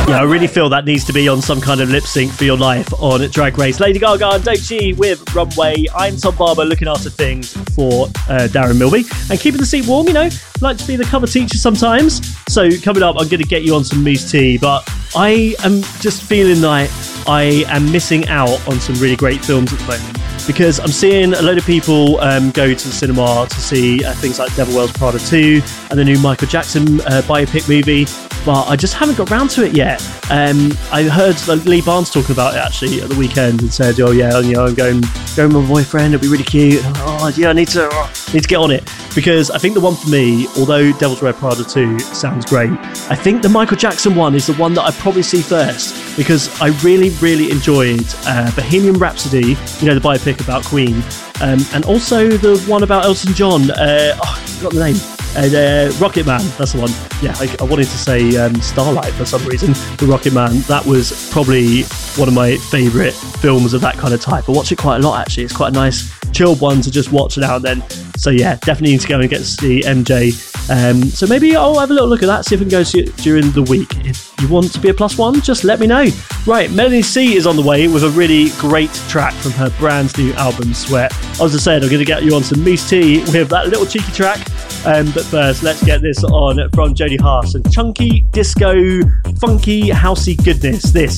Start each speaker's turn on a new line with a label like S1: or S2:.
S1: Yeah, I really feel that needs to be on some kind of lip sync for your life on Drag Race. Lady Gaga and Doechii with Runway. I'm Tom Barber, looking after things for Darren Milby and keeping the seat warm, you know. Like to be the cover teacher sometimes. So coming up, I'm going to get you on some Mousse tea, but I am just feeling like I am missing out on some really great films at the moment, because I'm seeing a load of people go to the cinema to see things like Devil Wears Prada 2 and the new Michael Jackson biopic movie, but I just haven't got round to it yet. I heard Lee Barnes talking about it actually at the weekend and said, "Oh yeah, you know, I'm going with my boyfriend. It'll be really cute." And I need to get on it, because I think the one for me, although Devil's Wear Prada 2 sounds great, I think the Michael Jackson one is the one that I probably see first, because I really enjoyed Bohemian Rhapsody, you know, the biopic about Queen, and also the one about Elton John. I forgot the name. Rocket Man, that's the one. Yeah, I wanted to say Starlight for some reason. The Rocket Man, that was probably one of my favourite films of that kind of type. I watch it quite a lot actually. It's quite a nice chilled one to just watch now and then. So yeah, definitely need to go and get to see MJ. So maybe I'll have a little look at that, see if I can go see it during the week. If you want to be a +1, just let me know. Right, Melanie C is on the way with a really great track from her brand new album, Sweat. As I said, I'm going to get you on some Mousse tea with that little cheeky track. But first, let's get this on from Jodie Haas and chunky, disco, funky, housey goodness. This